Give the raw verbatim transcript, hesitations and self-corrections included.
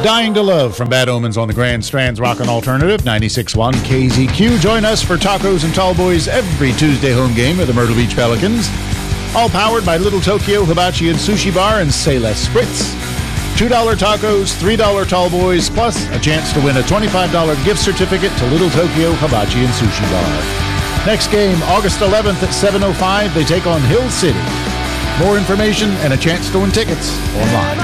Dying to Love from Bad Omens on the Grand Strands Rockin' Alternative, ninety-six point one K Z Q. Join us for tacos and tall boys every Tuesday home game of the Myrtle Beach Pelicans. All powered by Little Tokyo Hibachi and Sushi Bar and Say Less Spritz. two dollar tacos, three dollar tall boys, plus a chance to win a twenty-five dollar gift certificate to Little Tokyo Hibachi and Sushi Bar. Next game, August eleventh at seven oh five, they take on Hill City. More information and a chance to win tickets online.